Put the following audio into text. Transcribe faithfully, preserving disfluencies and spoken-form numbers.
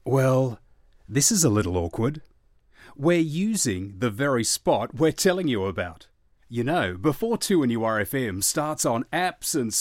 Well, this is a little awkward. We're using the very spot we're telling you about. You know, before two N U R F M starts on apps and